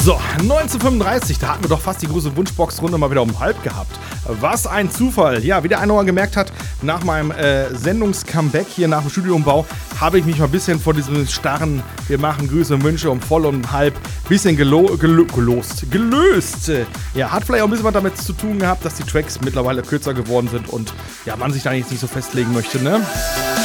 So, 1935, da hatten wir doch fast die große Wunschbox-Runde mal wieder um halb gehabt. Was ein Zufall. Ja, wie der eine oder andere gemerkt hat, nach meinem Sendungs-Comeback hier nach dem Studioumbau habe ich mich mal ein bisschen von diesem starren, wir machen Grüße und Wünsche um voll und halb bisschen gelöst. Ja, hat vielleicht auch ein bisschen was damit zu tun gehabt, dass die Tracks mittlerweile kürzer geworden sind und ja, man sich da jetzt nicht so festlegen möchte, ne?